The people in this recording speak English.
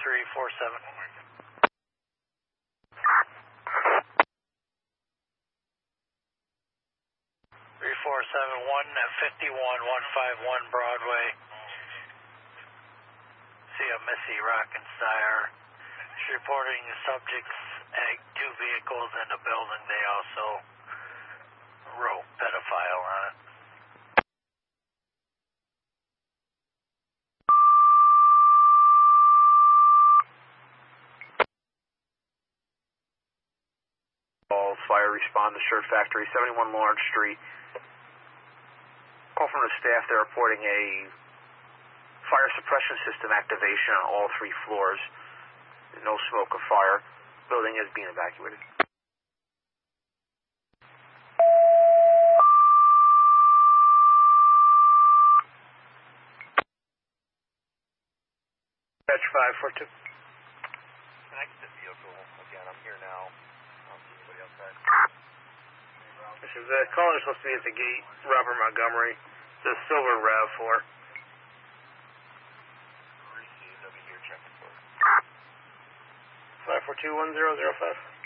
347. 3471 at 51151 Broadway. See a Missy Rockensteyer. She's reporting subjects at 2 vehicles in the building. They also wrote pedophile on it. All fire respond to Shirt Factory, 71 Lawrence Street. Call from the staff, they're reporting a fire suppression system activation on all 3 floors. No smoke or fire. Building is being evacuated. Dispatch 542. Connect the vehicle. Again, I'm here now. I don't see anybody outside. This is the caller supposed to be at the gate, Robert Montgomery, the silver RAV4. Received. I'll be here checking for it. 542-1005.